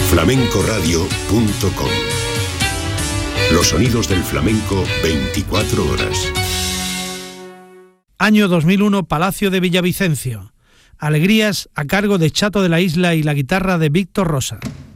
flamencoradio.com. Los sonidos del flamenco 24 horas. Año 2001, Palacio de Villavicencio. Alegrías a cargo de Chato de la Isla y la guitarra de Víctor Rosa.